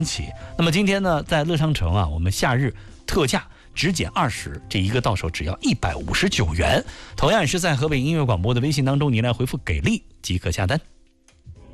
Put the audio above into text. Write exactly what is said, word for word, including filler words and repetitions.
起。那么今天呢，在乐商城啊，我们夏日特价只减二十，这一个到手只要一百五十九元。同样是在河北音乐广播的微信当中，您来回复给力即可下单。